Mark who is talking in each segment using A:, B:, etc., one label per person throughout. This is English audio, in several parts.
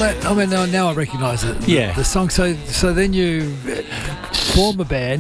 A: now I recognise it.
B: Yeah.
A: The song. So then you form a band.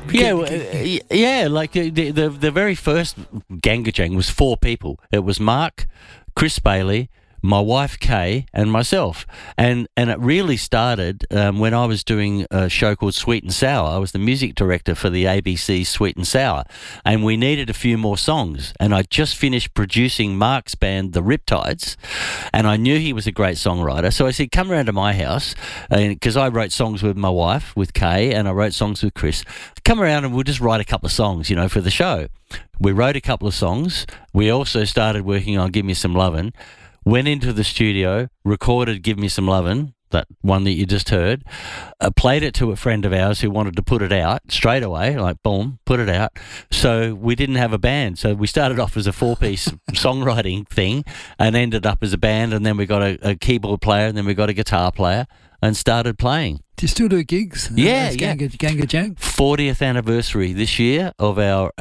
B: Like the very first Gangajang was 4 people. It was Mark, Chris Bailey, my wife Kay, and myself. And it really started when I was doing a show called Sweet and Sour. I was the music director for the ABC Sweet and Sour, and we needed a few more songs. And I just finished producing Mark's band, the Riptides, and I knew he was a great songwriter. So I said, come around to my house, because I wrote songs with my wife, with Kay, and I wrote songs with Chris. Come around and we'll just write a couple of songs, for the show. We wrote a couple of songs. We also started working on Give Me Some Lovin'. Went into the studio, recorded Give Me Some Lovin', that one that you just heard, played it to a friend of ours who wanted to put it out straight away, like boom, put it out. So we didn't have a band. So we started off as a 4-piece songwriting thing and ended up as a band, and then we got a keyboard player, and then we got a guitar player and started playing.
A: Do you still do gigs?
B: Yeah.
A: Gangajang?
B: 40th anniversary this year of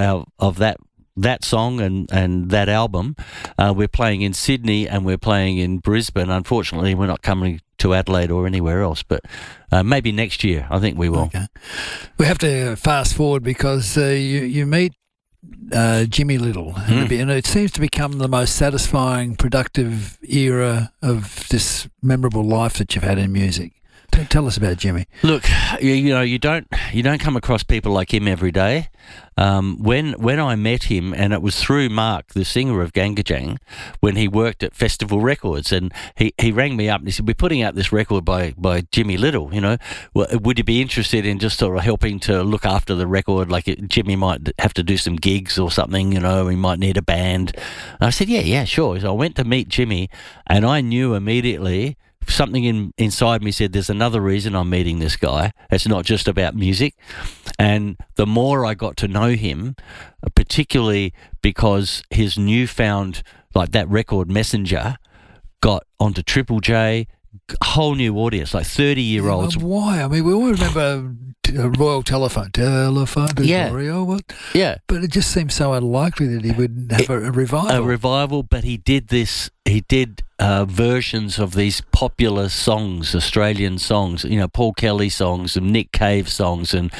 B: that song and that album. We're playing in Sydney and we're playing in Brisbane. Unfortunately, we're not coming to Adelaide or anywhere else, but maybe next year I think we will.
A: Okay. We have to fast forward because you meet Jimmy Little, and it seems to become the most satisfying, productive era of this memorable life that you've had in music. Tell us about Jimmy.
B: Look, you don't come across people like him every day. When I met him, and it was through Mark, the singer of Gangajang, when he worked at Festival Records, and he rang me up and he said, "We're putting out this record by Jimmy Little. Would you be interested in just sort of helping to look after the record? Like Jimmy might have to do some gigs or something. He might need a band." And I said, "Yeah, sure." So I went to meet Jimmy, and I knew immediately. Something inside me said, there's another reason I'm meeting this guy. It's not just about music. And the more I got to know him, particularly because his newfound, like that record Messenger, got onto Triple J, a whole new audience, like 30-year-olds.
A: Why? I mean, we all remember Royal Telephone, Rio, what?
B: Yeah.
A: But it just seems so unlikely that he would have a revival.
B: A revival, but he did this. He did versions of these popular songs, Australian songs, Paul Kelly songs and Nick Cave songs, and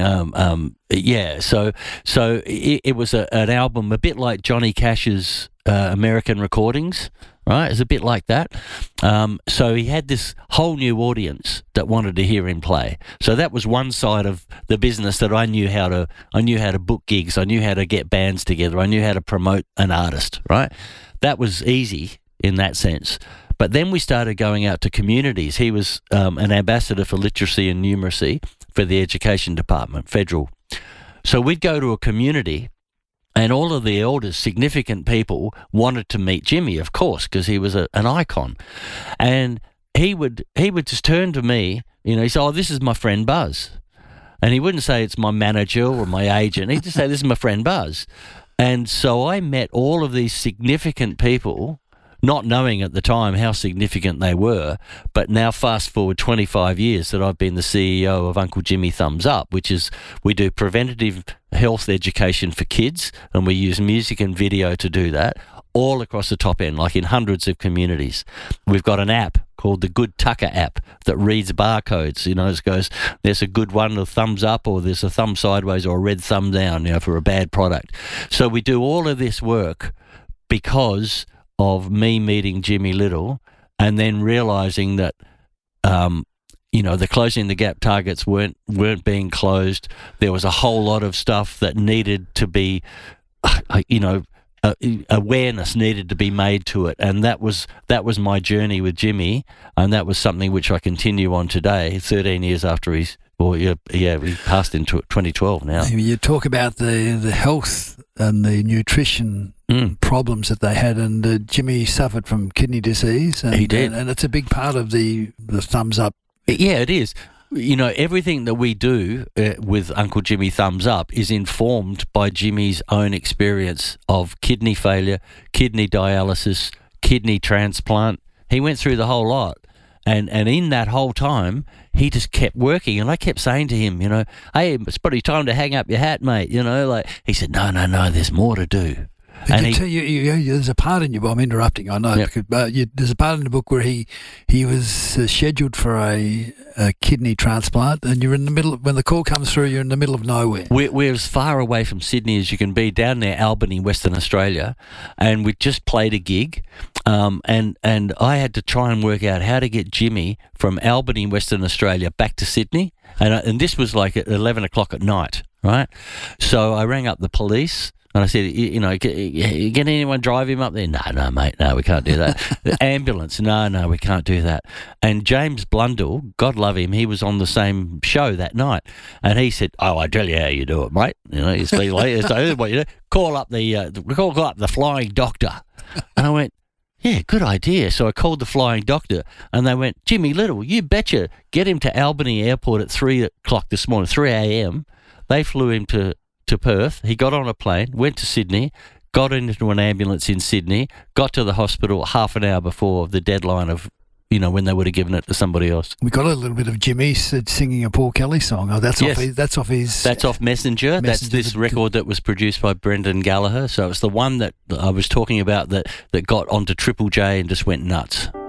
B: So it was an album a bit like Johnny Cash's American Recordings. Right, it's a bit like that. So he had this whole new audience that wanted to hear him play. So that was one side of the business that I knew how to book gigs. I knew how to get bands together. I knew how to promote an artist. Right, that was easy in that sense. But then we started going out to communities. He was an ambassador for literacy and numeracy for the Education Department, federal. So we'd go to a community. And all of the elders, significant people, wanted to meet Jimmy, of course, because he was an icon. And he would just turn to me, he said, "Oh, this is my friend Buzz." And he wouldn't say it's my manager or my agent. He'd just say, "This is my friend Buzz." And so I met all of these significant people, not knowing at the time how significant they were, but now fast forward 25 years that I've been the CEO of Uncle Jimmy Thumbs Up, which is we do preventative health education for kids, and we use music and video to do that all across the top end, like in hundreds of communities. We've got an app called the Good Tucker app that reads barcodes. It goes, there's a good one, a thumbs up, or there's a thumb sideways or a red thumb down, for a bad product. So we do all of this work because of me meeting Jimmy Little and then realising that, the Closing the Gap targets weren't being closed. There was a whole lot of stuff that needed to be, awareness needed to be made to it. And that was my journey with Jimmy, and that was something which I continue on today, 13 years after he passed in 2012 now.
A: You talk about the health and the nutrition problems that they had, and Jimmy suffered from kidney disease. And,
B: he did.
A: And it's a big part of the Thumbs Up.
B: Yeah, it is. Everything that we do with Uncle Jimmy Thumbs Up is informed by Jimmy's own experience of kidney failure, kidney dialysis, kidney transplant. He went through the whole lot. And in that whole time, he just kept working. And I kept saying to him, "Hey, it's probably time to hang up your hat, mate." He said, no, there's more to do. And
A: there's a part in your book. I'm interrupting. I know.
B: Yep.
A: Because, there's a part in the book where he was scheduled for a kidney transplant, and you're in the middle. When the call comes through, you're in the middle of nowhere.
B: We're as far away from Sydney as you can be, down near Albany, Western Australia, and we just played a gig, and I had to try and work out how to get Jimmy from Albany, Western Australia, back to Sydney, and this was like at 11 o'clock at night, right? So I rang up the police. And I said, can anyone drive him up there? No, mate, no, we can't do that. The ambulance, no, we can't do that. And James Blundell, God love him, he was on the same show that night. And he said, I tell you how you do it, mate. You speak later. So what you do, call up the flying doctor. And I went, yeah, good idea. So I called the flying doctor, and they went, Jimmy Little, you betcha, get him to Albany Airport at 3 o'clock this morning, 3 a.m. They flew him to Perth. He got on a plane, went to Sydney, got into an ambulance in Sydney, got to the hospital half an hour before the deadline of, when they would have given it to somebody else.
A: We got a little bit of Jimmy singing a Paul Kelly song. Oh, that's off
B: Messenger. That's this record that was produced by Brendan Gallagher. So it's the one that I was talking about that got onto Triple J and just went nuts.